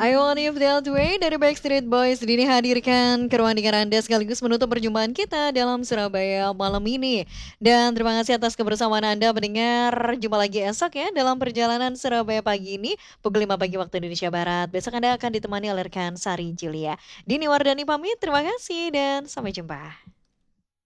I Want It That Way dari Backstreet Boys Dini hadirkan ke ruang dengar Anda sekaligus menutup perjumpaan kita dalam Surabaya malam ini. Dan terima kasih atas kebersamaan Anda mendengar. Jumpa lagi esok ya dalam perjalanan Surabaya pagi ini pukul 5 pagi waktu Indonesia Barat. Besok Anda akan ditemani oleh rekan Sari Julia. Dini Wardani pamit, terima kasih dan sampai jumpa.